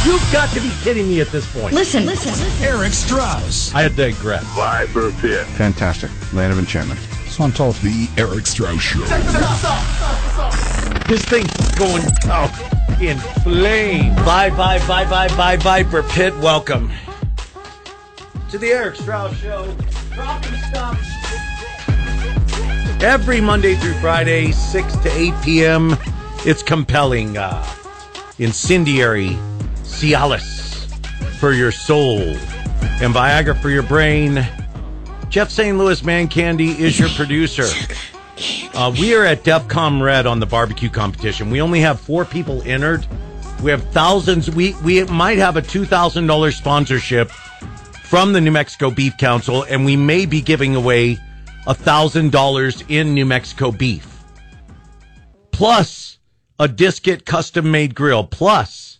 You've got to be kidding me at this point. Listen. Eric Strauss. I digress. Live for a pit. Fantastic. Land of enchantment. So I'm told. The Eric Strauss Show. This thing's going out in flames. Bye, for Pit. Welcome to the Eric Strauss Show. Dropping stuff. Every Monday through Friday, 6 to 8 p.m. It's compelling, incendiary Cialis for your soul and Viagra for your brain. Jeff St. Louis Man Candy is your producer. We are at DEFCON Red on the barbecue competition. We only have 4 people entered. We have thousands. We might have a $2,000 sponsorship from the New Mexico Beef Council, and we may be giving away $1,000 in New Mexico beef. Plus a Disket custom-made grill. Plus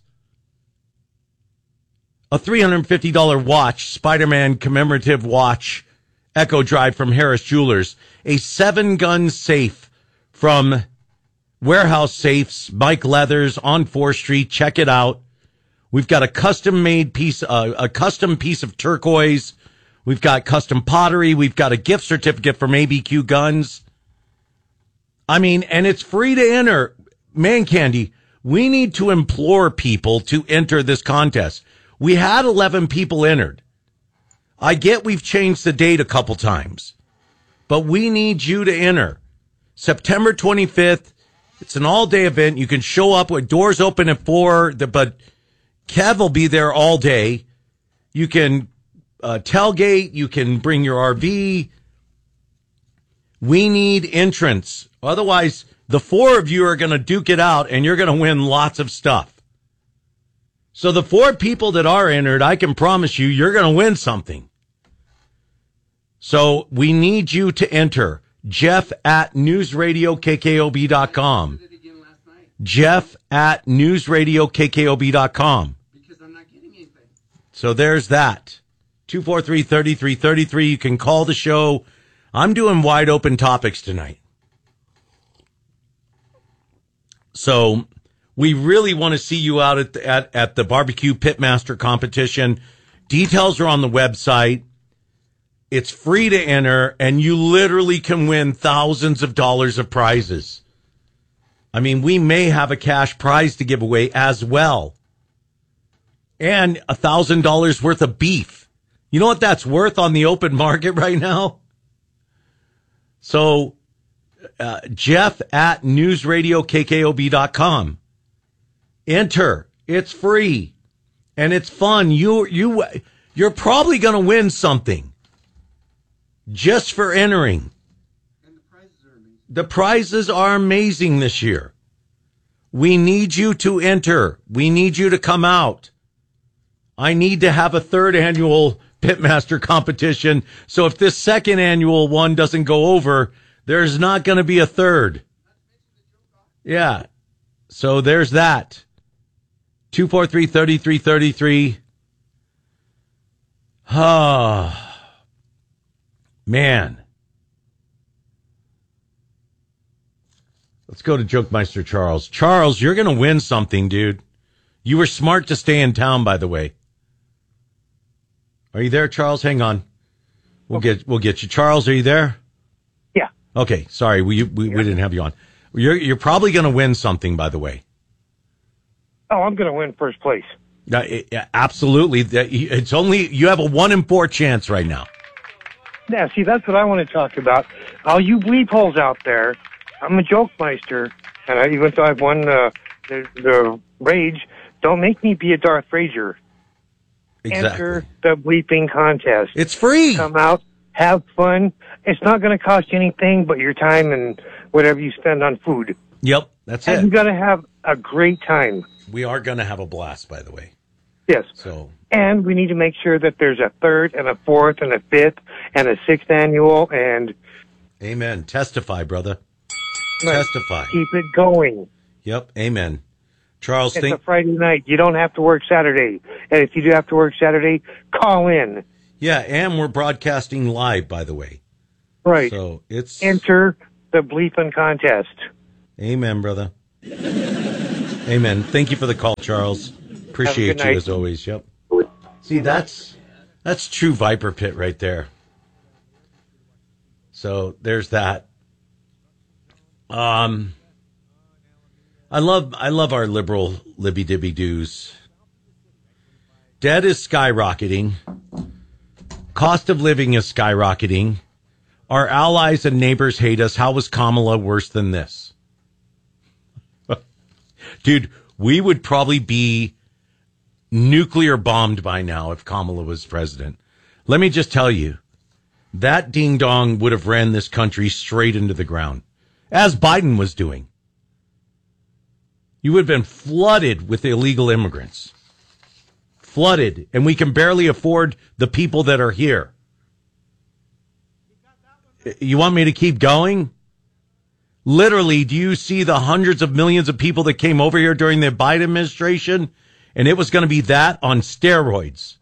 a $350 watch, Spider-Man commemorative watch, Echo Drive from Harris Jewelers. A 7-gun safe from Warehouse Safes, Mike Leathers on 4th Street. Check it out. We've got a custom-made piece, a custom piece of turquoise. We've got custom pottery. We've got a gift certificate from ABQ Guns. I mean, and it's free to enter. Man Candy, we need to implore people to enter this contest. We had 11 people entered. I get we've changed the date a couple times, but we need you to enter. September 25th. It's an all-day event. You can show up with doors open at 4, but Kev will be there all day. You can tailgate. You can bring your RV. We need entrants. Otherwise, the 4 of you are going to duke it out, and you're going to win lots of stuff. So the 4 people that are entered, I can promise you, you're going to win something. So we need you to enter. Jeff at newsradiokkob.com. Jeff at newsradiokkob.com. Because I'm not getting anything. So there's that. 243-3333. You can call the show. I'm doing wide open topics tonight. So we really want to see you out at the Barbecue Pitmaster competition. Details are on the website. It's free to enter, and you literally can win thousands of dollars of prizes. I mean, we may have a cash prize to give away as well. And $1,000 worth of beef. You know what that's worth on the open market right now? So, Jeff at newsradiokkob.com. Enter. It's free. And it's fun. You're probably going to win something just for entering. And the prizes are amazing. The prizes are amazing this year. We need you to enter. We need you to come out. I need to have a 3rd annual Pitmaster competition. So if this 2nd annual one doesn't go over, there's not going to be a 3rd. Yeah. So there's that. 243-3333. Ah, man. Let's go to Jokemeister Charles. Charles, you're going to win something, dude. You were smart to stay in town, by the way. Are you there, Charles? Hang on. We'll get you. Charles, are you there? Yeah. Okay. Sorry, we didn't have you on. You're probably going to win something, by the way. Oh, I'm going to win first place. Absolutely. It's only you have a 1 in 4 chance right now. Yeah, see, that's what I want to talk about. All you bleep holes out there, I'm a jokemeister, and even though I've won the Rage, don't make me be a Darth Vader. Exactly. Enter the bleeping contest. It's free. Come out, have fun. It's not going to cost you anything but your time and whatever you spend on food. Yep, that's And it. you're going to have a great time. We are going to have a blast, by the way. Yes. So, and we need to make sure that there's a 3rd and a 4th and a 5th and a 6th annual and... Amen. Testify, brother. Right. Testify. Keep it going. Yep. Amen. Charles, It's a Friday night. You don't have to work Saturday. And if you do have to work Saturday, call in. Yeah, and we're broadcasting live, by the way. Right. So it's... Enter the bleeping contest. Amen, brother. Amen. Thank you for the call, Charles. Appreciate you night. as always. Yep. See, that's true Viper Pit right there. So there's that. I love our liberal libby dibby doos. Debt is skyrocketing. Cost of living is skyrocketing. Our allies and neighbors hate us. How was Kamala worse than this? Dude, we would probably be nuclear bombed by now if Kamala was president. Let me just tell you, that ding dong would have ran this country straight into the ground, as Biden was doing. You would have been flooded with illegal immigrants. Flooded, and we can barely afford the people that are here. You want me to keep going? Literally, do you see the hundreds of millions of people that came over here during the Biden administration? And it was going to be that on steroids.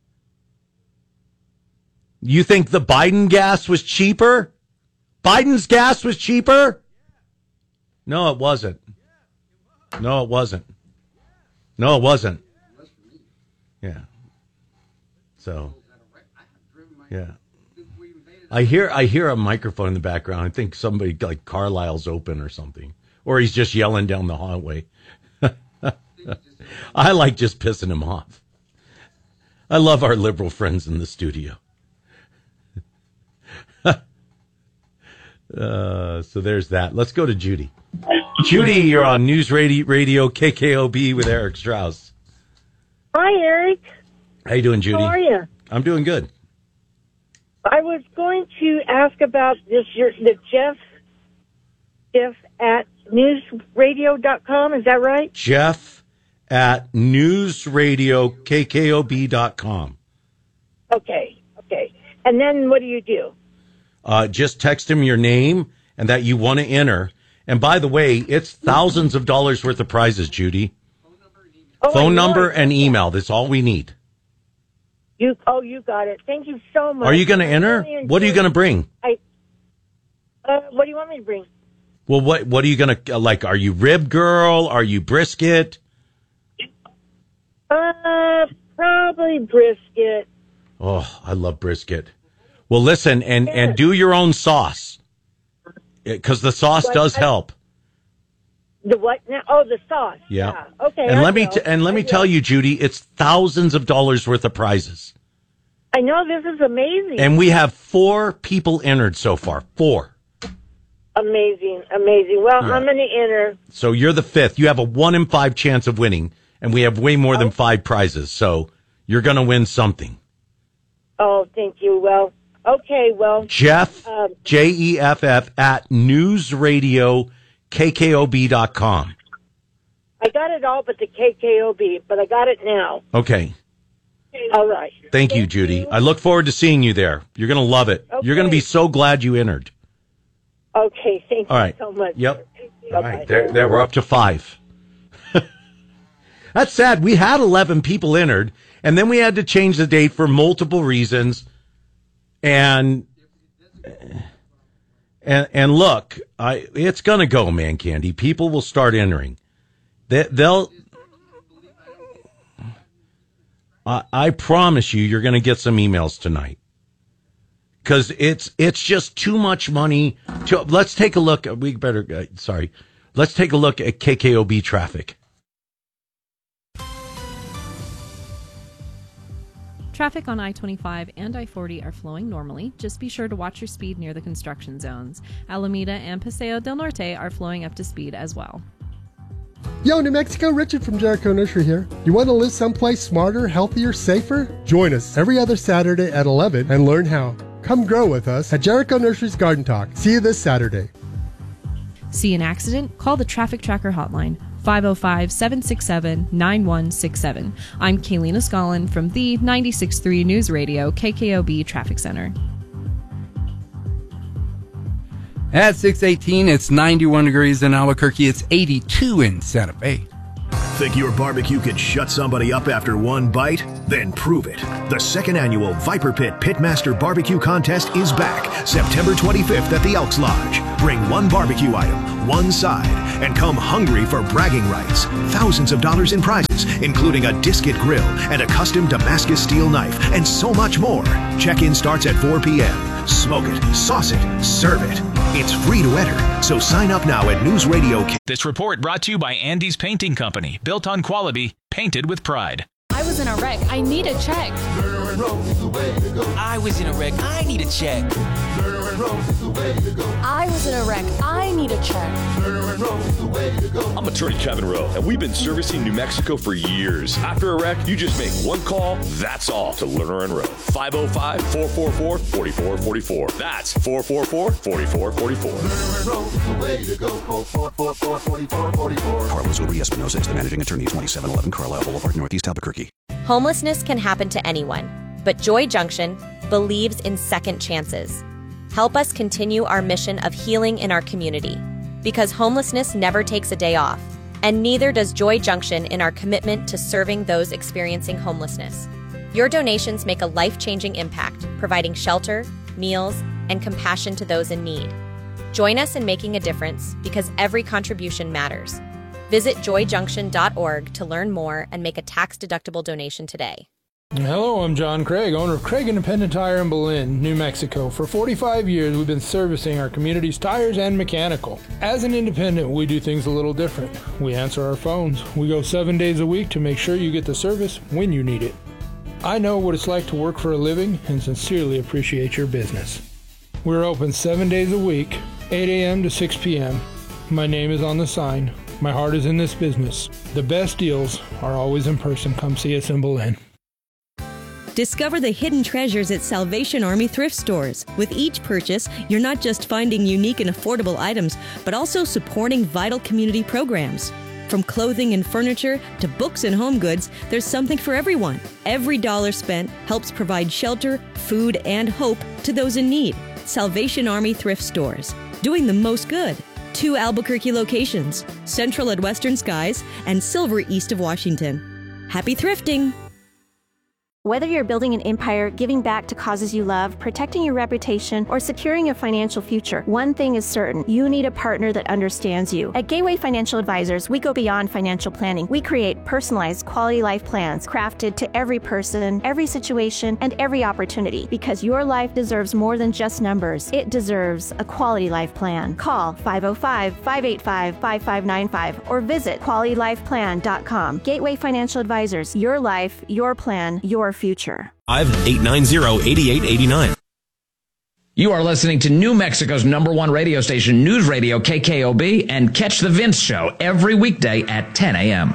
You think the Biden gas was cheaper? Biden's gas was cheaper? No, it wasn't. No, it wasn't. No, it wasn't. Yeah. So, yeah. I hear a microphone in the background. I think somebody like Carlisle's open or something, or he's just yelling down the hallway. I like just pissing him off. I love our liberal friends in the studio. So there's that. Let's go to Judy. Judy, you're on News Radio KKOB with Eric Strauss. Hi, Eric. How you doing, Judy? How are you? I'm doing good. I was going to ask about the Jeff at newsradio.com. Is that right? Jeff at newsradiokkob.com. Okay. And then what do you do? Just text him your name and that you want to enter. And by the way, it's thousands of dollars worth of prizes, Judy. Phone number and email. That's all we need. You got it. Thank you so much. Are you going to enter? What are you going to bring? What do you want me to bring? Well, what are you going to, like, are you rib girl? Are you brisket? Probably brisket. Oh, I love brisket. Well, listen, and do your own sauce, because the sauce does help. The what now? Oh, the sauce. Yeah. Okay. And let me tell you, Judy, it's thousands of dollars worth of prizes. I know, this is amazing. And we have 4 people entered so far. 4. Amazing. Well, Yeah. I'm going to enter. So you're the 5th. You have a 1 in 5 chance of winning, and we have way more than 5 prizes. So you're going to win something. Oh, thank you. Well, okay. Well, Jeff, Jeff at newsradiokkob.com. I got it all but the KKOB, but I got it now. Okay. All right. Thank you, Judy. I look forward to seeing you there. You're going to love it. Okay. You're going to be so glad you entered. Okay. Thank All you right. so much. Yep. Bye-bye. All right. There, we're up to 5. That's sad. We had 11 people entered, and then we had to change the date for multiple reasons. And look, it's going to go, man, Candy. People will start entering. They'll. I promise you, you're going to get some emails tonight, because it's just too much money. Let's take a look. Let's take a look at KKOB traffic. Traffic on I-25 and I-40 are flowing normally. Just be sure to watch your speed near the construction zones. Alameda and Paseo del Norte are flowing up to speed as well. Yo, New Mexico, Richard from Jericho Nursery here. You want to live someplace smarter, healthier, safer? Join us every other Saturday at 11 and learn how. Come grow with us at Jericho Nursery's Garden Talk. See you this Saturday. See an accident? Call the Traffic Tracker hotline, 505-767-9167. I'm Kaylina Scollin from the 96.3 News Radio KKOB Traffic Center. At 6:18, it's 91 degrees in Albuquerque. It's 82 in Santa Fe. Think your barbecue can shut somebody up after one bite? Then prove it. The second annual Viper Pit Pitmaster Barbecue Contest is back September 25th at the Elks Lodge. Bring one barbecue item, one side, and come hungry for bragging rights. Thousands of dollars in prizes, including a Disket grill and a custom Damascus steel knife, and so much more. Check-in starts at 4 p.m. Smoke it, sauce it, serve it. It's free to enter, so sign up now at News Radio. This report brought to you by Andy's Painting Company. Built on quality, painted with pride. I was in a wreck. I need a check. I was in a wreck. I need a check. I was in a wreck. I need a check. I'm attorney Kevin Rowe, and we've been servicing New Mexico for years. After a wreck, you just make one call, that's all, to Lerner and Rowe. 505-444-4444. That's 444-4444. Carlos Uri Espinosa is the managing attorney, 2711 Carlisle Boulevard, Northeast Albuquerque. Homelessness can happen to anyone, but Joy Junction believes in second chances. Help us continue our mission of healing in our community, because homelessness never takes a day off, and neither does Joy Junction in our commitment to serving those experiencing homelessness. Your donations make a life-changing impact, providing shelter, meals, and compassion to those in need. Join us in making a difference, because every contribution matters. Visit joyjunction.org to learn more and make a tax-deductible donation today. Hello, I'm John Craig, owner of Craig Independent Tire in Belen, New Mexico. For 45 years, we've been servicing our community's tires and mechanical. As an independent, we do things a little different. We answer our phones. We go 7 days a week to make sure you get the service when you need it. I know what it's like to work for a living and sincerely appreciate your business. We're open 7 days a week, 8 a.m. to 6 p.m. My name is on the sign. My heart is in this business. The best deals are always in person. Come see us in Belen. Discover the hidden treasures at Salvation Army thrift stores. With each purchase, you're not just finding unique and affordable items, but also supporting vital community programs. From clothing and furniture to books and home goods, there's something for everyone. Every dollar spent helps provide shelter, food, and hope to those in need. Salvation Army thrift stores, doing the most good. 2 Albuquerque locations, Central at Western Skies and Silver east of Washington. Happy thrifting! Whether you're building an empire, giving back to causes you love, protecting your reputation, or securing a financial future, one thing is certain: you need a partner that understands you. At Gateway Financial Advisors, we go beyond financial planning. We create personalized quality life plans crafted to every person, every situation, and every opportunity, because your life deserves more than just numbers. It deserves a quality life plan. Call 505-585-5595 or visit QualityLifePlan.com. Gateway Financial Advisors, your life, your plan, your future. 890-8889. You are listening to New Mexico's #1 radio station, News Radio KKOB, and catch The Vince Show every weekday at 10 a.m.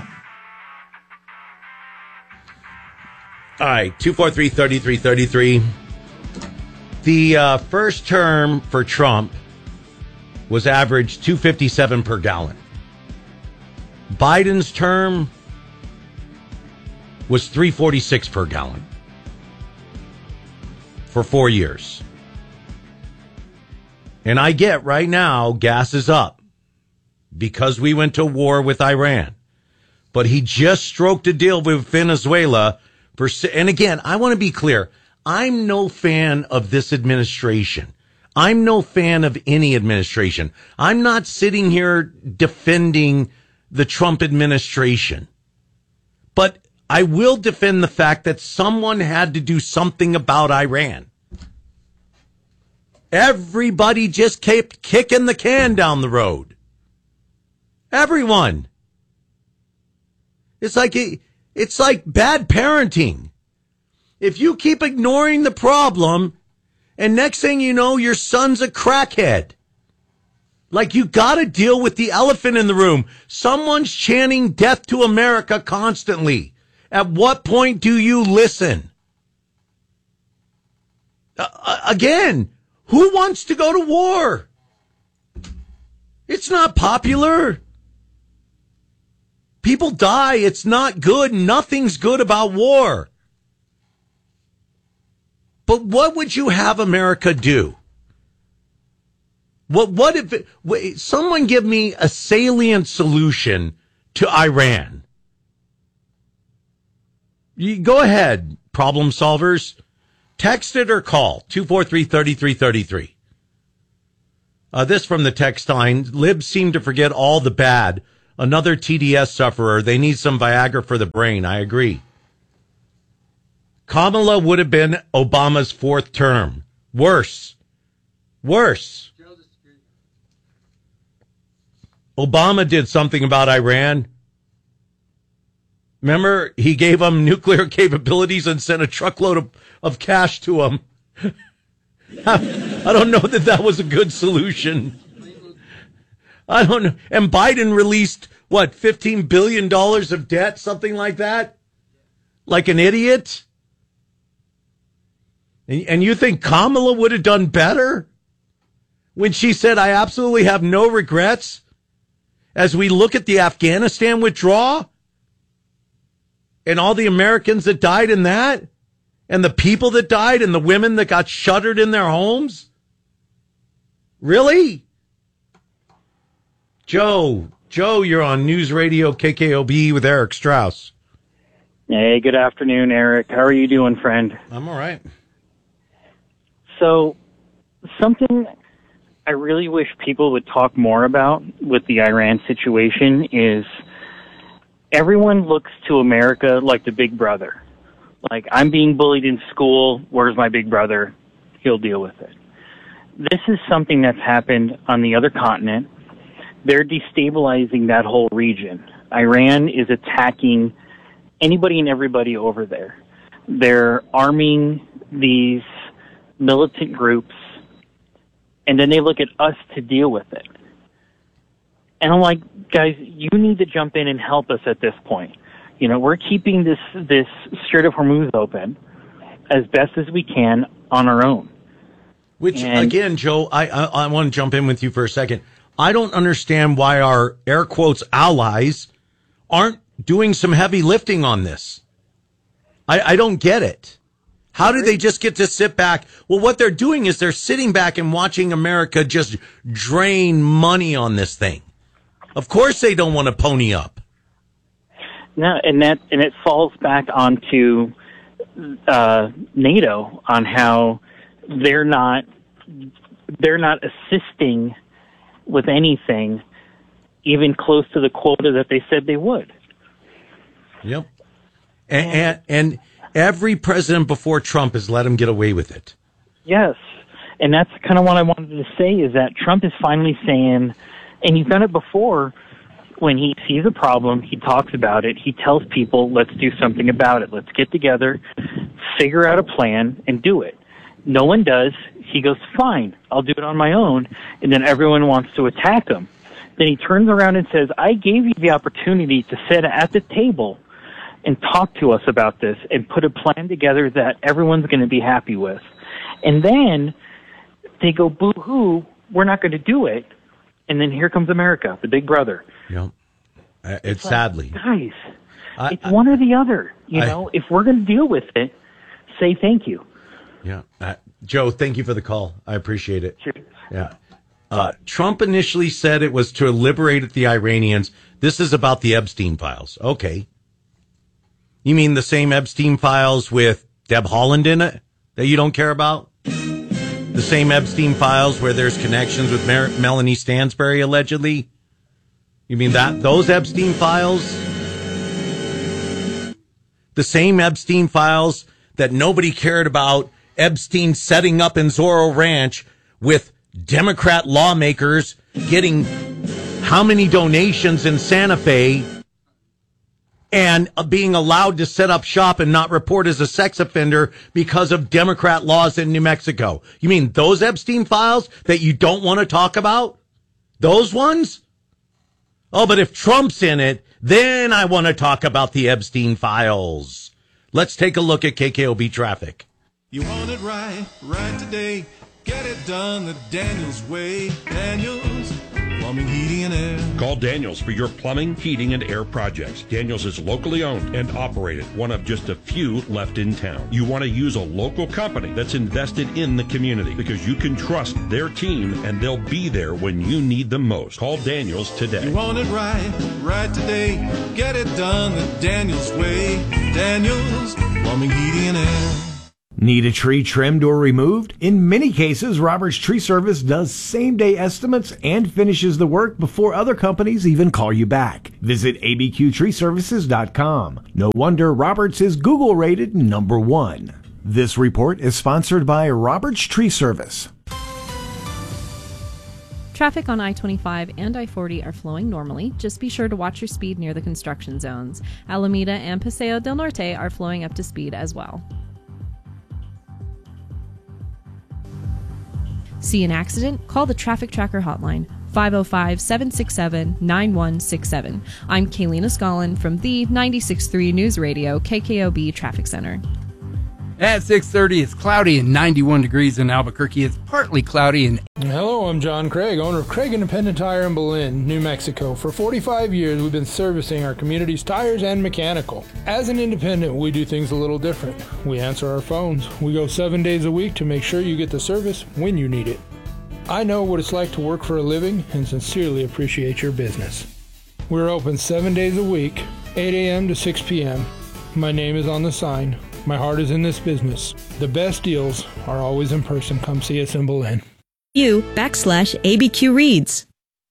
All right, 243-3333. The first term for Trump was average 257 per gallon. Biden's term was 346 per gallon for 4 years. And I get right now gas is up because we went to war with Iran. But he just stroked a deal with Venezuela for, and again, I want to be clear. I'm no fan of this administration. I'm no fan of any administration. I'm not sitting here defending the Trump administration. But I will defend the fact that someone had to do something about Iran. Everybody just kept kicking the can down the road. Everyone. It's like bad parenting. If you keep ignoring the problem, and next thing you know, your son's a crackhead. Like, you got to deal with the elephant in the room. Someone's chanting death to America constantly. At what point do you listen? Again, who wants to go to war? It's not popular. People die. It's not good. Nothing's good about war. But what would you have America do? What if someone give me a salient solution to Iran? You go ahead, problem solvers. Text it or call 243-3333. This from the text line. Libs seem to forget all the bad. Another TDS sufferer. They need some Viagra for the brain. I agree. Kamala would have been Obama's fourth term. Worse. Obama did something about Iran. Remember, he gave them nuclear capabilities and sent a truckload of cash to them. I don't know that was a good solution. I don't know. And Biden released, what, $15 billion of debt, something like that? Like an idiot? And you think Kamala would have done better when she said, I absolutely have no regrets as we look at the Afghanistan withdrawal and all the Americans that died in that and the people that died and the women that got shuttered in their homes? Really? Joe, you're on News Radio KKOB with Eric Strauss. Hey, good afternoon, Eric. How are you doing, friend? I'm all right. So, something I really wish people would talk more about with the Iran situation is everyone looks to America like the big brother. Like, I'm being bullied in school. Where's my big brother? He'll deal with it. This is something that's happened on the other continent. They're destabilizing that whole region. Iran is attacking anybody and everybody over there. They're arming these militant groups, and then they look at us to deal with it. And I'm like, guys, you need to jump in and help us at this point. You know, we're keeping this Strait of Hormuz open as best as we can on our own. Which, again, Joe, I want to jump in with you for a second. I don't understand why our, air quotes, allies aren't doing some heavy lifting on this. I don't get it. How do they just get to sit back? Well, what they're doing is they're sitting back and watching America just drain money on this thing. Of course they don't want to pony up. No, and it falls back onto NATO on how they're not assisting with anything even close to the quota that they said they would. Yep. And every president before Trump has let him get away with it. Yes. And that's kind of what I wanted to say, is that Trump is finally saying, and he's done it before, when he sees a problem, he talks about it, he tells people, let's do something about it. Let's get together, figure out a plan, and do it. No one does. He goes, fine, I'll do it on my own. And then everyone wants to attack him. Then he turns around and says, I gave you the opportunity to sit at the table and talk to us about this and put a plan together that everyone's going to be happy with. And then they go, boo-hoo, we're not going to do it. And then here comes America, the big brother. Yep. It's sadly. Guys, it's one or the other. You know, if we're going to deal with it, say thank you. Yeah. Joe, thank you for the call. I appreciate it. Sure. Yeah. Trump initially said it was to liberate the Iranians. This is about the Epstein files. Okay. You mean the same Epstein files with Deb Haaland in it that you don't care about? The same Epstein files where there's connections with Melanie Stansbury, allegedly? You mean those Epstein files? The same Epstein files that nobody cared about Epstein setting up in Zorro Ranch with Democrat lawmakers getting how many donations in Santa Fe and being allowed to set up shop and not report as a sex offender because of Democrat laws in New Mexico. You mean those Epstein files that you don't want to talk about? Those ones? Oh, but if Trump's in it, then I want to talk about the Epstein files. Let's take a look at KKOB traffic. You want it right today. Get it done the Daniels way. Daniels Plumbing, Heating, and Air. Call Daniels for your plumbing, heating, and air projects. Daniels is locally owned and operated, one of just a few left in town. You want to use a local company that's invested in the community because you can trust their team and they'll be there when you need them most. Call Daniels today. You want it right today. Get it done the Daniels way. Daniels Plumbing, Heating, and Air. Need a tree trimmed or removed? In many cases, Roberts Tree Service does same-day estimates and finishes the work before other companies even call you back. Visit abqtreeservices.com. No wonder Roberts is Google rated #1. This report is sponsored by Roberts Tree Service. Traffic on I-25 and I-40 are flowing normally. Just be sure to watch your speed near the construction zones. Alameda and Paseo del Norte are flowing up to speed as well. See an accident? Call the Traffic Tracker hotline, 505-767-9167. I'm Kaylina Scollin from the 96.3 News Radio KKOB Traffic Center. At 6:30, it's cloudy and 91 degrees in Albuquerque. It's partly cloudy and... Hello, I'm John Craig, owner of Craig Independent Tire in Belen, New Mexico. For 45 years, we've been servicing our community's tires and mechanical. As an independent, we do things a little different. We answer our phones. We go 7 days a week to make sure you get the service when you need it. I know what it's like to work for a living and sincerely appreciate your business. We're open 7 days a week, 8 a.m. to 6 p.m. My name is on the sign. My heart is in this business. The best deals are always in person. Come see us in Belen. /ABQ Reads.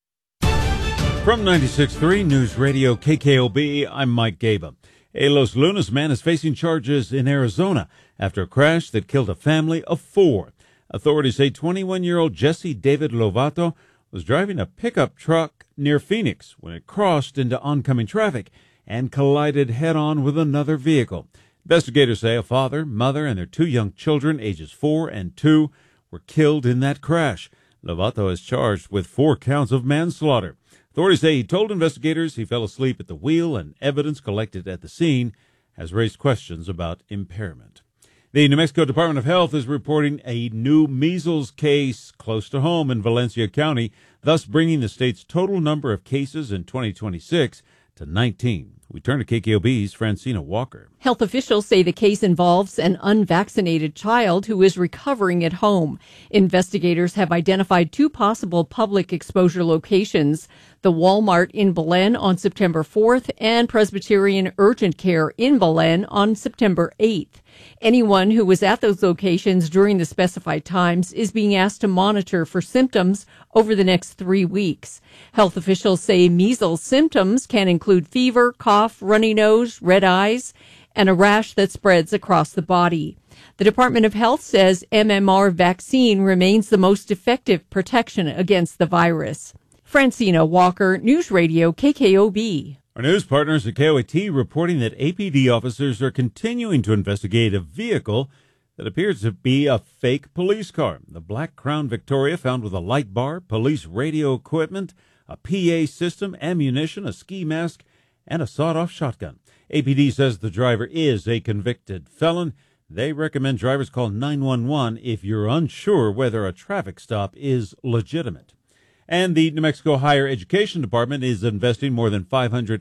From 96.3 News Radio KKOB, I'm Mike Gaba. A Los Lunas man is facing charges in Arizona after a crash that killed a family of 4. Authorities say 21-year-old Jesse David Lovato was driving a pickup truck near Phoenix when it crossed into oncoming traffic and collided head-on with another vehicle. Investigators say a father, mother, and their 2 young children, ages 4 and 2, were killed in that crash. Lovato is charged with 4 counts of manslaughter. Authorities say he told investigators he fell asleep at the wheel, and evidence collected at the scene has raised questions about impairment. The New Mexico Department of Health is reporting a new measles case close to home in Valencia County, thus bringing the state's total number of cases in 2026 to 19. We turn to KKOB's Francina Walker. Health officials say the case involves an unvaccinated child who is recovering at home. Investigators have identified 2 possible public exposure locations, the Walmart in Belen on September 4th and Presbyterian Urgent Care in Belen on September 8th. Anyone who was at those locations during the specified times is being asked to monitor for symptoms over the next 3 weeks. Health officials say measles symptoms can include fever, cough, runny nose, red eyes, and a rash that spreads across the body. The Department of Health says MMR vaccine remains the most effective protection against the virus. Francina Walker, News Radio KKOB. Our news partners at KOAT reporting that APD officers are continuing to investigate a vehicle that appears to be a fake police car. The Black Crown Victoria found with a light bar, police radio equipment, a PA system, ammunition, a ski mask, and a sawed-off shotgun. APD says the driver is a convicted felon. They recommend drivers call 911 if you're unsure whether a traffic stop is legitimate. And the New Mexico Higher Education Department is investing more than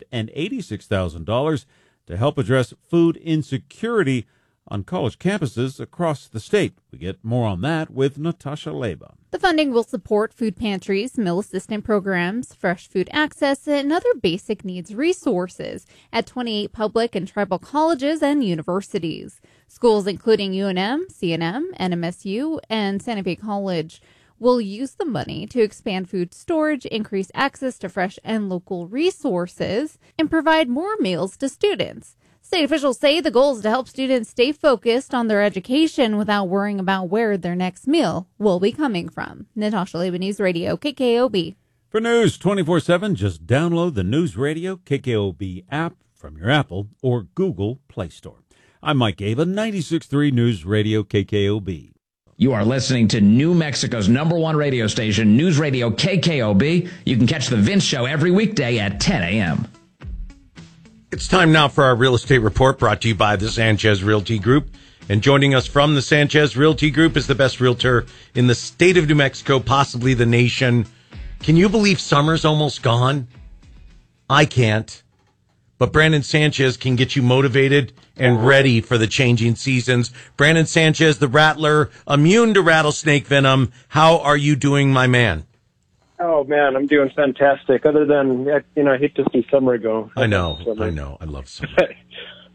$586,000 to help address food insecurity on college campuses across the state. We get more on that with Natasha Leba. The funding will support food pantries, meal assistant programs, fresh food access, and other basic needs resources at 28 public and tribal colleges and universities. Schools including UNM, CNM, NMSU, and Santa Fe College will use the money to expand food storage, increase access to fresh and local resources, and provide more meals to students. State officials say the goal is to help students stay focused on their education without worrying about where their next meal will be coming from. Natasha Leba, News Radio, KKOB. For news 24/7, just download the News Radio KKOB app from your Apple or Google Play Store. I'm Mike Ava, 96.3 News Radio KKOB. You are listening to New Mexico's #1 radio station, News Radio KKOB. You can catch the Vince Show every weekday at 10 a.m. It's time now for our real estate report brought to you by the Sanchez Realty Group. And joining us from the Sanchez Realty Group is the best realtor in the state of New Mexico, possibly the nation. Can you believe summer's almost gone? I can't. But Brandon Sanchez can get you motivated and ready for the changing seasons. Brandon Sanchez, the Rattler, immune to rattlesnake venom. How are you doing, my man? Oh, man, I'm doing fantastic. Other than, I hate to see summer go. I know. I love summer.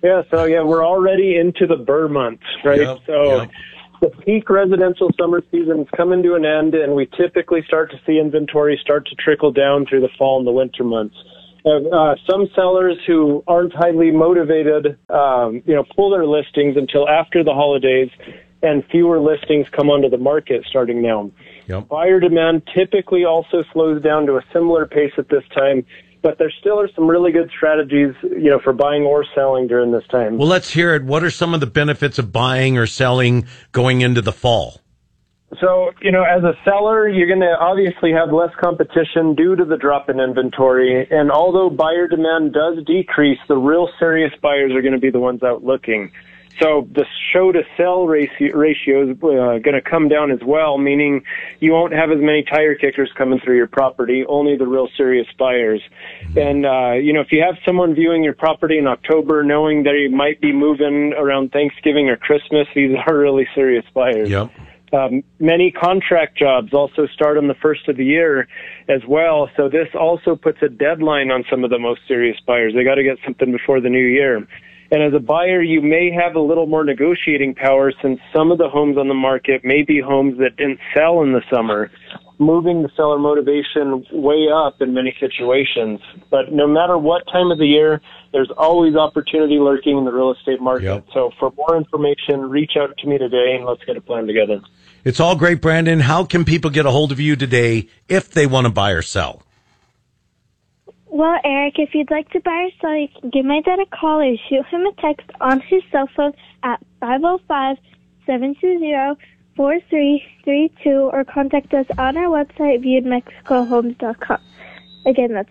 Yeah, so we're already into the Burr months, right? The peak residential summer season is coming to an end, and we typically start to see inventory start to trickle down through the fall and the winter months. Some sellers who aren't highly motivated, pull their listings until after the holidays, and fewer listings come onto the market starting now. Yep. Buyer demand typically also slows down to a similar pace at this time, but there still are some really good strategies, for buying or selling during this time. Well, let's hear it. What are some of the benefits of buying or selling going into the fall? So, as a seller, you're going to obviously have less competition due to the drop in inventory. And although buyer demand does decrease, the real serious buyers are going to be the ones out looking. So the show to sell ratio is going to come down as well, meaning you won't have as many tire kickers coming through your property, only the real serious buyers. And, if you have someone viewing your property in October knowing that you might be moving around Thanksgiving or Christmas, these are really serious buyers. Yep. Many contract jobs also start on the first of the year as well. So this also puts a deadline on some of the most serious buyers. They got to get something before the new year. And as a buyer, you may have a little more negotiating power since some of the homes on the market may be homes that didn't sell in the summer, moving the seller motivation way up in many situations. But no matter what time of the year, there's always opportunity lurking in the real estate market. Yep. So for more information, reach out to me today and let's get a plan together. It's all great, Brandon. How can people get a hold of you today if they want to buy or sell? Well, Eric, if you'd like to buy or sell, you can give my dad a call or shoot him a text on his cell phone at 505-720-4332 or contact us on our website, viewedmexicohomes.com. Again, that's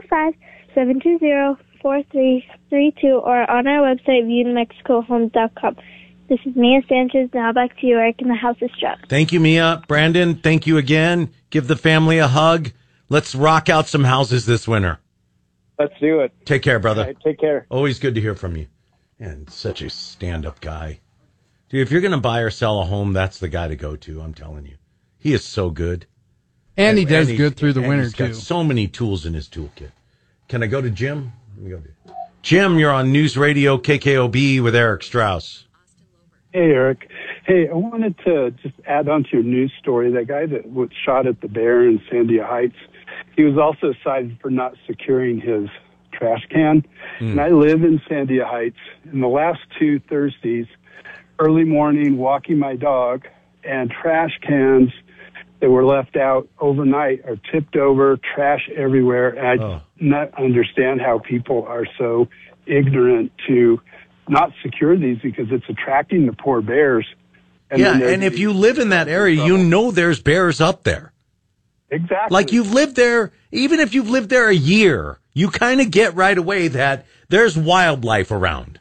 505-720-4332 or on our website, viewedmexicohomes.com. This is Mia Sanchez. Now back to you, Eric, and the house is shut. Thank you, Mia. Brandon, thank you again. Give the family a hug. Let's rock out some houses this winter. Let's do it. Take care, brother. Right, take care. Always good to hear from you. And such a stand-up guy. Dude, if you're going to buy or sell a home, that's the guy to go to, I'm telling you. He is so good. And he does good through the winter, he's got too. So many tools in his toolkit. Can I go to Jim? Let me go to Jim, you're on News Radio KKOB with Eric Strauss. Hey, Eric. Hey, I wanted to just add on to your news story. That guy that was shot at the Bear in Sandia Heights, he was also cited for not securing his trash can. And I live in Sandia Heights. In the last 2 Thursdays, early morning, walking my dog, and trash cans that were left out overnight are tipped over, trash everywhere. And I do not understand how people are so ignorant to not secure these because it's attracting the poor bears. And if you live in that area, you know there's bears up there. Exactly. Like you've lived there, even if you've lived there a year, you kind of get right away that there's wildlife around.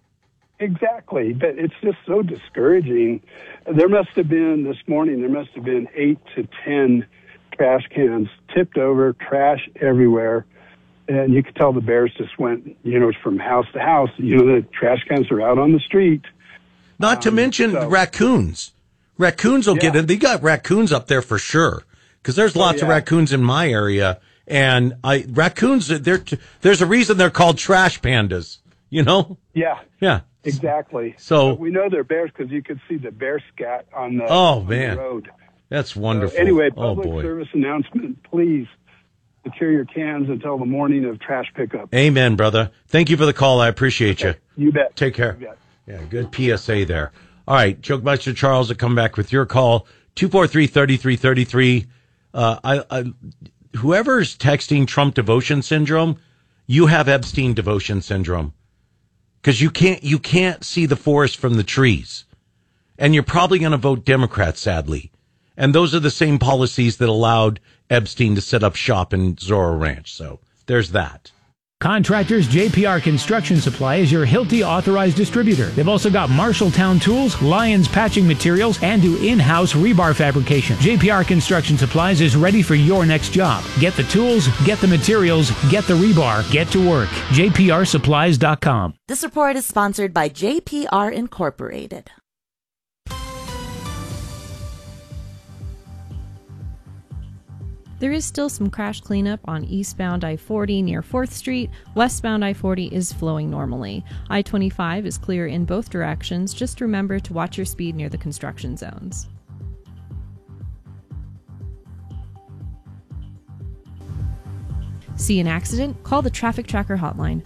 Exactly. But it's just so discouraging. There must have been, this morning, 8 to 10 trash cans tipped over, trash everywhere. And you could tell the bears just went, from house to house. The trash cans are out on the street. Not to mention raccoons. Raccoons will get in. They got raccoons up there for sure. Because there's lots of raccoons in my area. And raccoons, there's a reason they're called trash pandas, Yeah. Yeah. Exactly. So we know they're bears because you could see the bear scat on the, the road. That's wonderful. So anyway, public service announcement, please secure your cans until the morning of trash pickup. Amen, brother. Thank you for the call. I appreciate you. You bet. Take care. You bet. Yeah, good PSA there. All right, Jokemeister Charles will come back with your call, 243-3333. Whoever's texting Trump devotion syndrome, you have Epstein devotion syndrome. Because you can't see the forest from the trees. And you're probably going to vote Democrat, sadly. And those are the same policies that allowed Epstein to set up shop in Zorro Ranch. So there's that. Contractors JPR Construction Supply is your Hilti authorized distributor. They've also got Marshalltown Tools, Lyons Patching Materials, and do in-house rebar fabrication. JPR Construction Supplies is ready for your next job. Get the tools, get the materials, get the rebar, get to work. JPRSupplies.com. This report is sponsored by JPR Incorporated. There is still some crash cleanup on eastbound I-40 near 4th Street. Westbound I-40 is flowing normally. I-25 is clear in both directions. Just remember to watch your speed near the construction zones. See an accident? Call the Traffic Tracker hotline,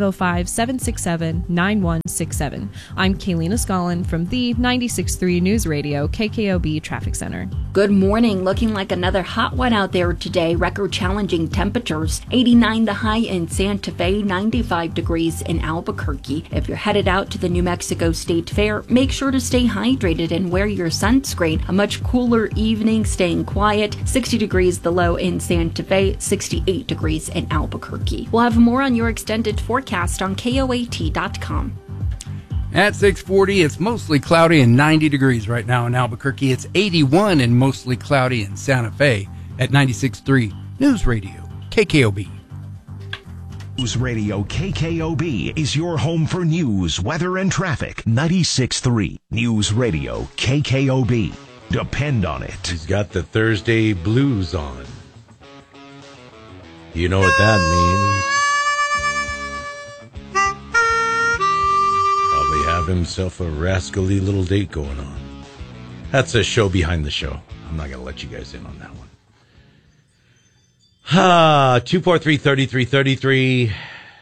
505-767-9167. I'm Kaylina Scollin from the 96.3 News Radio KKOB Traffic Center. Good morning. Looking like another hot one out there today. Record-challenging temperatures. 89 the high in Santa Fe, 95 degrees in Albuquerque. If you're headed out to the New Mexico State Fair, make sure to stay hydrated and wear your sunscreen. A much cooler evening, staying quiet. 60 degrees the low in Santa Fe, 68 degrees in Albuquerque. We'll have more on your extended forecast on KOAT.com. At 6:40, it's mostly cloudy and 90 degrees right now in Albuquerque. It's 81 and mostly cloudy in Santa Fe. At 96.3 News Radio KKOB. News Radio KKOB is your home for news, weather, and traffic. 96.3 News Radio KKOB. Depend on it. He's got the Thursday blues on. You know what that means. Probably have himself a rascally little date going on. That's a show behind the show. I'm not going to let you guys in on that one. 243-3333.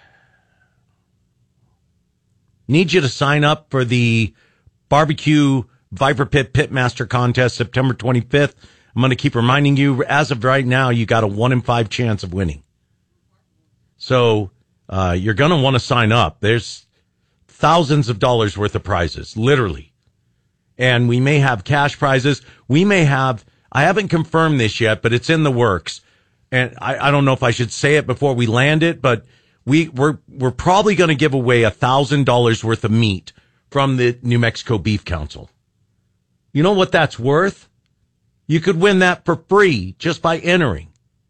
Need you to sign up for the barbecue Viper Pit Pitmaster contest September 25th. I'm going to keep reminding you, as of right now, you got a 1 in 5 chance of winning. So you're going to want to sign up. There's thousands of dollars worth of prizes, literally. And we may have cash prizes. We may have, I haven't confirmed this yet, but it's in the works. And I don't know if I should say it before we land it, but we're probably going to give away $1,000 worth of meat from the New Mexico Beef Council. You know what that's worth? You could win that for free just by entering.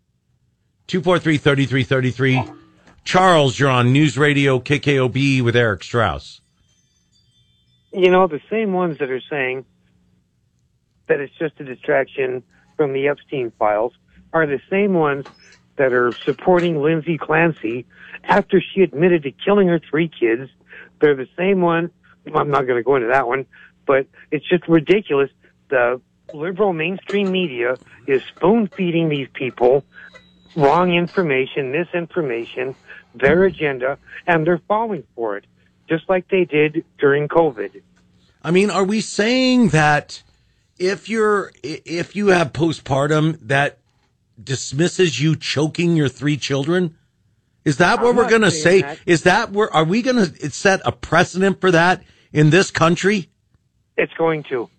243-3333. Charles, you're on News Radio KKOB with Eric Strauss. You know, the same ones that are saying that it's just a distraction from the Epstein files are the same ones that are supporting Lindsay Clancy after she admitted to killing her 3 kids. They're the same one. I'm not going to go into that one, but it's just ridiculous. The liberal mainstream media is spoon-feeding these people wrong information, misinformation, their agenda, and they're falling for it, just like they did during COVID. I mean, are we saying that if you have postpartum, that dismisses you choking your 3 children? Is that what we're going to say? That. Is that where, are we going to set a precedent for that in this country? It's going to.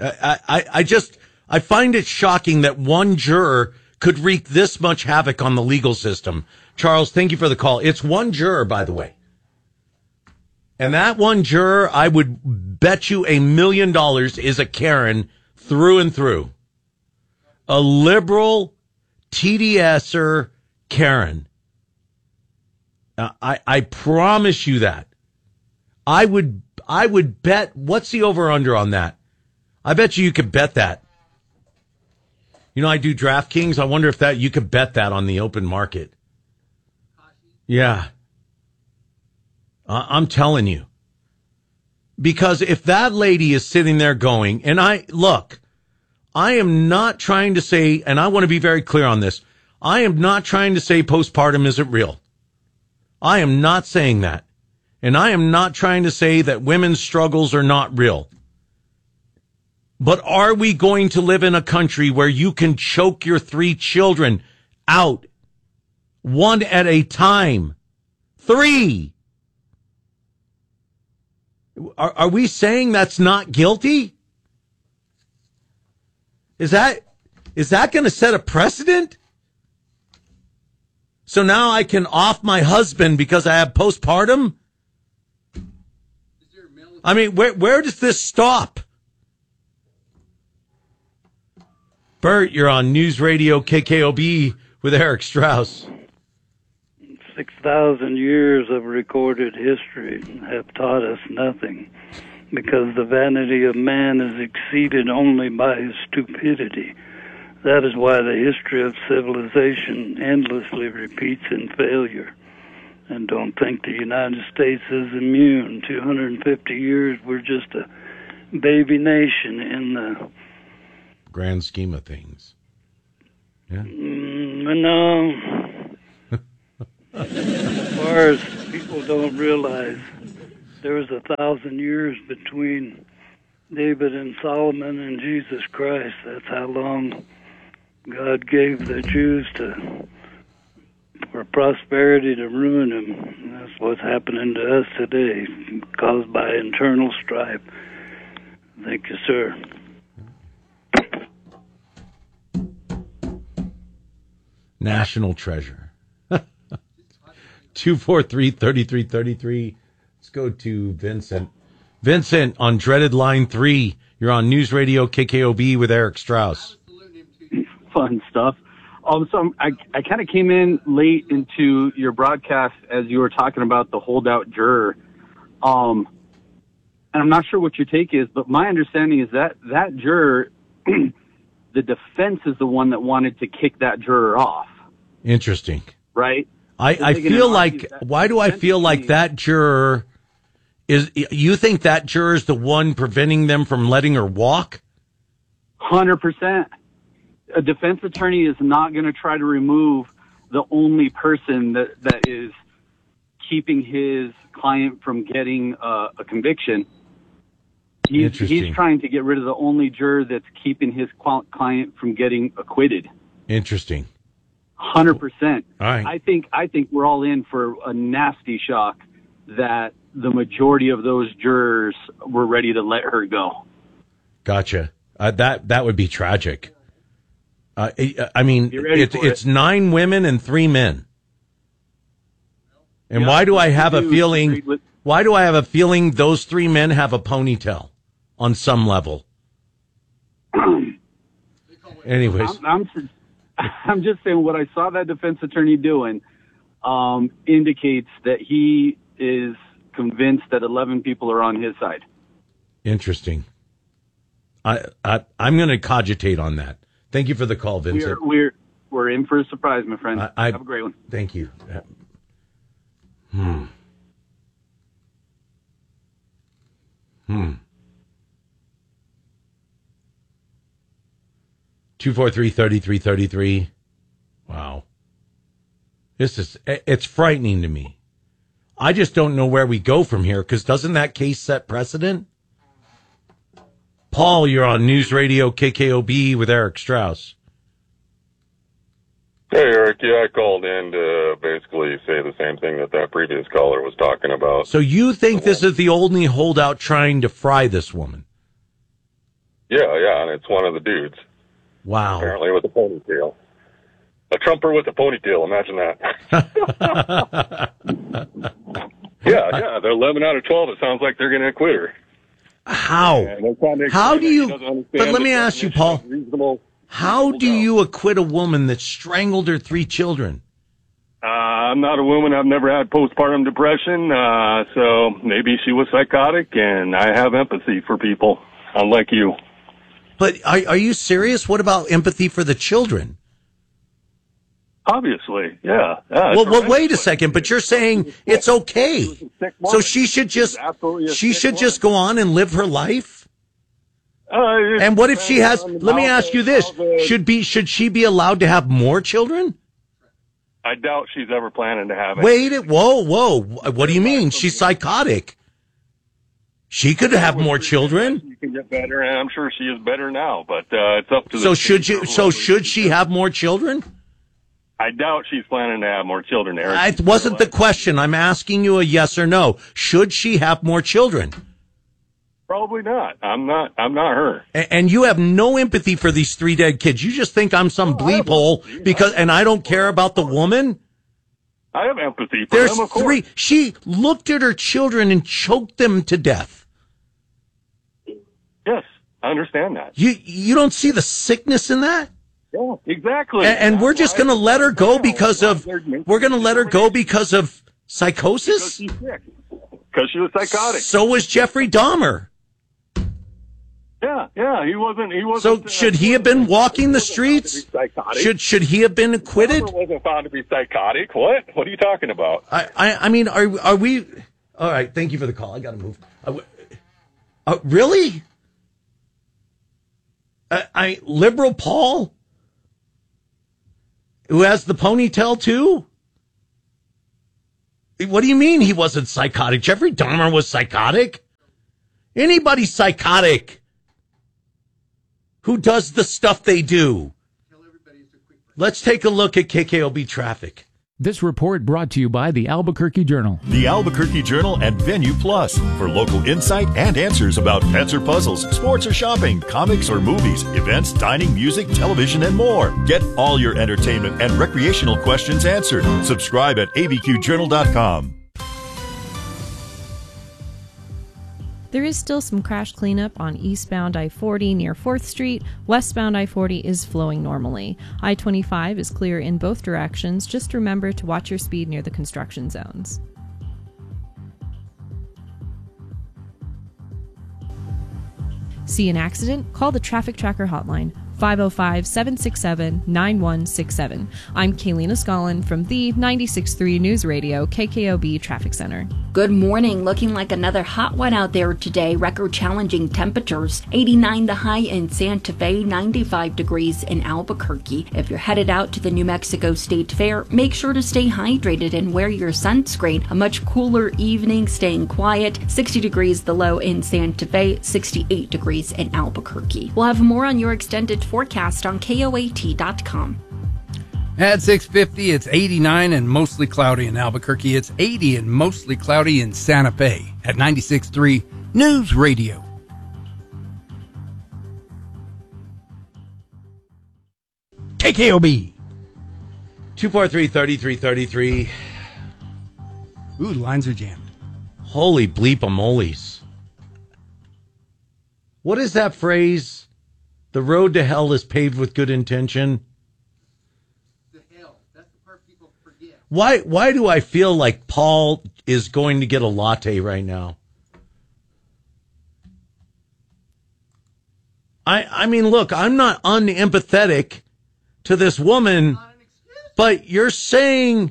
I find it shocking that one juror could wreak this much havoc on the legal system. Charles, thank you for the call. It's one juror, by the way. And that one juror, I would bet you $1 million is a Karen through and through. A liberal TDSer Karen. I promise you that. I would bet, what's the over-under on that? I bet you could bet that. You know, I do DraftKings. I wonder if that you could bet that on the open market. Yeah. I'm telling you. Because if that lady is sitting there going, and I am not trying to say, and I want to be very clear on this, I am not trying to say postpartum isn't real. I am not saying that. And I am not trying to say that women's struggles are not real. But are we going to live in a country where you can choke your 3 children out, 1 at a time? 3. Are we saying that's not guilty? Is that going to set a precedent? So now I can off my husband because I have postpartum? I mean, where does this stop? Bert, you're on News Radio KKOB with Eric Strauss. 6,000 years of recorded history have taught us nothing, because the vanity of man is exceeded only by his stupidity. That is why the history of civilization endlessly repeats in failure. And don't think the United States is immune. 250 years, we're just a baby nation in the grand scheme of things. Yeah. No. As far as people don't realize, there was 1,000 years between David and Solomon and Jesus Christ. That's how long God gave the Jews for prosperity to ruin them. That's what's happening to us today, caused by internal strife. Thank you, sir. National treasure. 243-3333. Let's go to Vincent. Vincent on dreaded line 3. You're on News Radio KKOB with Eric Strauss. Fun stuff. So I kind of came in late into your broadcast as you were talking about the holdout juror. And I'm not sure what your take is, but my understanding is that juror, the defense is the one that wanted to kick that juror off. Interesting. Right? I feel like, why do I feel like that juror is, you think that juror is the one preventing them from letting her walk? 100%. A defense attorney is not going to try to remove the only person that is keeping his client from getting a conviction. He's trying to get rid of the only juror that's keeping his client from getting acquitted. Interesting. 100%. All right. I think we're all in for a nasty shock that the majority of those jurors were ready to let her go. Gotcha. That would be tragic. I mean, it's 9 women and 3 men. And why do I have a feeling? Why do I have a feeling those 3 men have a ponytail on some level? Anyways, I'm just saying what I saw that defense attorney doing indicates that he is convinced that 11 people are on his side. Interesting. I'm going to cogitate on that. Thank you for the call, Vincent. We're in for a surprise, my friend. Have a great one. Thank you. 243-3333. Wow. It's frightening to me. I just don't know where we go from here, because doesn't that case set precedent? Paul, you're on News Radio KKOB with Eric Strauss. Hey, Eric. Yeah, I called in to basically say the same thing that previous caller was talking about. So you think this is the only holdout trying to fry this woman? Yeah, and it's one of the dudes. Wow. Apparently with a ponytail. A Trumper with a ponytail, imagine that. Yeah, they're 11 out of 12. It sounds like they're going to acquit her. How? How do you, but let me ask you, Paul, how do you acquit a woman that strangled her 3 children? I'm not a woman. I've never had postpartum depression, so maybe she was psychotic, and I have empathy for people, unlike you. But are you serious? What about empathy for the children? Obviously, yeah. Well, wait a second. But you're saying it's okay, so she should just go on and live her life. And what if she has? Let me ask you this: should she be allowed to have more children? I doubt she's ever planning to have it. Whoa! What do you mean? She's psychotic. She could have more children. You can get better, and I'm sure she is better now. But it's up to. So should she have more children? I doubt she's planning to have more children, Eric. It wasn't the question. I'm asking you a yes or no. Should she have more children? Probably not. I'm not her. And you have no empathy for these 3 dead kids. You just think I'm some bleep hole and I don't care about the woman? I have empathy for There's them, of course. 3. She looked at her children and choked them to death. Yes, I understand that. You don't see the sickness in that? Yeah, exactly. And we're just going to let her go because of psychosis? Because she's sick. Because she was psychotic. So was Jeffrey Dahmer. Yeah, he wasn't. So should he have been walking the streets? Should he have been acquitted? Dahmer wasn't found to be psychotic. What are you talking about? I mean, are we? All right. Thank you for the call. I got to move. Really? Liberal Paul, who has the ponytail too? What do you mean he wasn't psychotic? Jeffrey Dahmer was psychotic? Anybody's psychotic who does the stuff they do. Let's take a look at KKOB traffic. This report brought to you by the Albuquerque Journal. The Albuquerque Journal and Venue Plus for local insight and answers about pets or puzzles, sports or shopping, comics or movies, events, dining, music, television, and more. Get all your entertainment and recreational questions answered. Subscribe at abqjournal.com. There is still some crash cleanup on eastbound I-40 near 4th Street. Westbound I-40 is flowing normally. I-25 is clear in both directions. Just remember to watch your speed near the construction zones. See an accident? Call the Traffic Tracker hotline, 505-767-9167. I'm Kaylina Scollin from the 96.3 News Radio KKOB Traffic Center. Good morning. Looking like another hot one out there today. Record challenging temperatures. 89 the high in Santa Fe, 95 degrees in Albuquerque. If you're headed out to the New Mexico State Fair, make sure to stay hydrated and wear your sunscreen. A much cooler evening, staying quiet. 60 degrees the low in Santa Fe, 68 degrees in Albuquerque. We'll have more on your extended forecast on KOAT.com. At 6:50, it's 89 and mostly cloudy in Albuquerque. It's 80 and mostly cloudy in Santa Fe. At 96.3 News Radio. KKOB 243-3333. Ooh, lines are jammed. Holy bleep-a-molies. What is that phrase? The road to hell is paved with good intention. Why do I feel like Paul is going to get a latte right now? I mean, look, I'm not unempathetic to this woman, but you're saying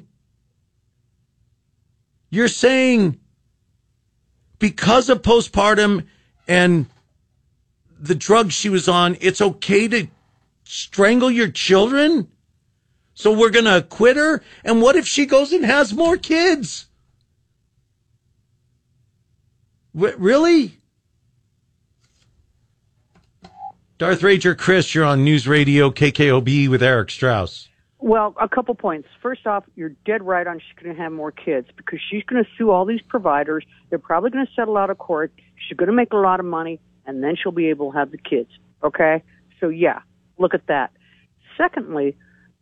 because of postpartum and the drugs she was on, it's okay to strangle your children? So we're going to acquit her? And what if she goes and has more kids? Really? Darth Ranger Chris, you're on News Radio KKOB with Eric Strauss. Well, a couple points. First off, you're dead right on she's going to have more kids because she's going to sue all these providers. They're probably going to settle out of court. She's going to make a lot of money, and then she'll be able to have the kids. Okay? So, yeah, look at that. Secondly,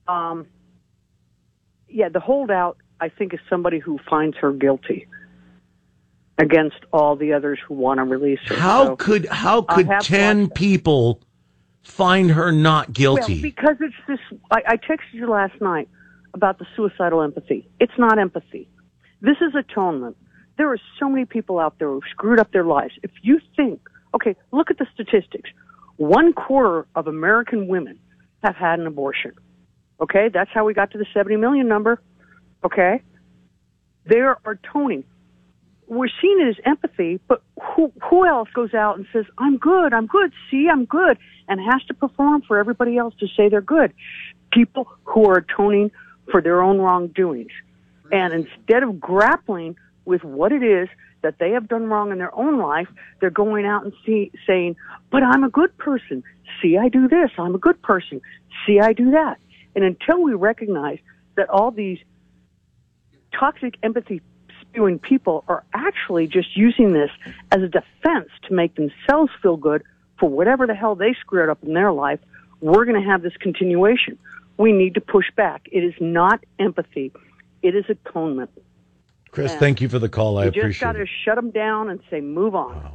the holdout, I think, is somebody who finds her guilty against all the others who want to release her. How could 10 people find her not guilty? Well, because it's this. I texted you last night about the suicidal empathy. It's not empathy. This is atonement. There are so many people out there who've screwed up their lives. If you think, okay, look at the statistics. 1/4 of American women have had an abortion. Okay, that's how we got to the 70 million number. Okay, they are atoning. We're seeing it as empathy, but who else goes out and says, I'm good, see, I'm good, and has to perform for everybody else to say they're good? People who are atoning for their own wrongdoings. And instead of grappling with what it is that they have done wrong in their own life, they're going out and saying, but I'm a good person. See, I do this. I'm a good person. See, I do that. And until we recognize that all these toxic empathy spewing people are actually just using this as a defense to make themselves feel good for whatever the hell they screwed up in their life, we're going to have this continuation. We need to push back. It is not empathy. It is atonement. Chris, thank you for the call. I appreciate it. You just got to shut them down and say, move on. Wow.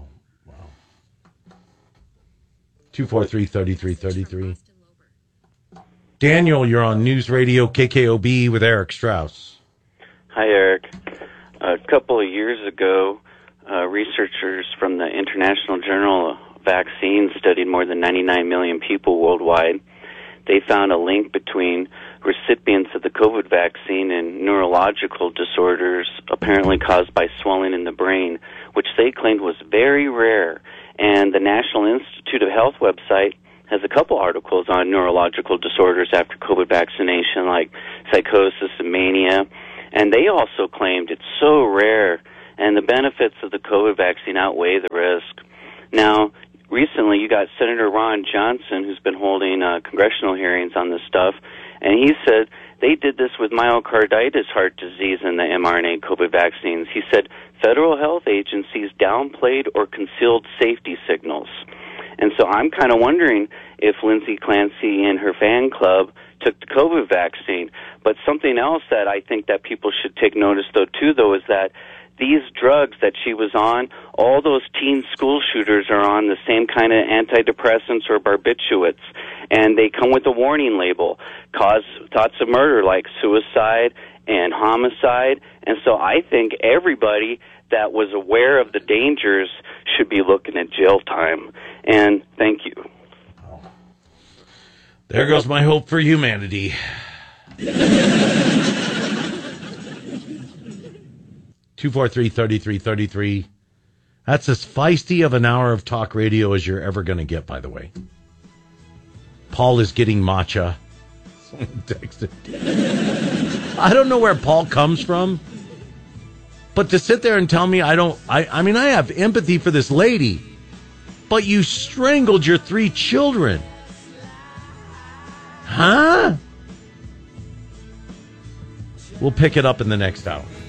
243-3333. Daniel, you're on News Radio KKOB with Eric Strauss. Hi, Eric. A couple of years ago, researchers from the International Journal of Vaccine studied more than 99 million people worldwide. They found a link between recipients of the COVID vaccine and neurological disorders apparently caused by swelling in the brain, which they claimed was very rare. And the National Institute of Health website has a couple articles on neurological disorders after COVID vaccination, like psychosis and mania. And they also claimed it's so rare, and the benefits of the COVID vaccine outweigh the risk. Now, recently you got Senator Ron Johnson, who's been holding congressional hearings on this stuff, and he said they did this with myocarditis heart disease in the mRNA COVID vaccines. He said federal health agencies downplayed or concealed safety signals. And so I'm kind of wondering if Lindsay Clancy and her fan club took the COVID vaccine. But something else that I think that people should take notice, though, is that these drugs that she was on, all those teen school shooters are on the same kind of antidepressants or barbiturates, and they come with a warning label, cause thoughts of murder like suicide and homicide. And so I think everybody that was aware of the dangers should be looking at jail time. And thank you. There goes my hope for humanity. 243-3333. That's as feisty of an hour of talk radio as you're ever going to get, by the way. Paul is getting matcha. Someone texted. I don't know where Paul comes from, but to sit there and tell me I have empathy for this lady, but you strangled your 3 children. Huh? We'll pick it up in the next hour.